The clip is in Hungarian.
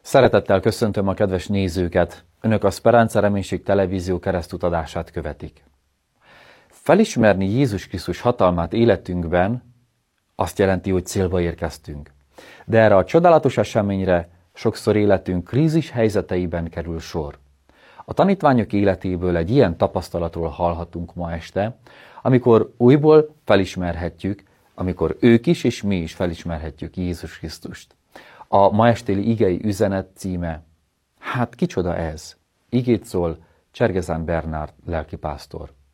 Szeretettel köszöntöm a kedves nézőket! Önök a Speranza Reménység Televízió keresztutadását követik. Felismerni Jézus Krisztus hatalmát életünkben azt jelenti, hogy célba érkeztünk. De erre a csodálatos eseményre sokszor életünk krízis helyzeteiben kerül sor. A tanítványok életéből egy ilyen tapasztalatról hallhatunk ma este, amikor újból felismerhetjük, amikor ők is és mi is felismerhetjük Jézus Krisztust. A ma estéli igei üzenet címe, hát kicsoda ez? Igét szól Csergezán Bernárd lelkipásztor.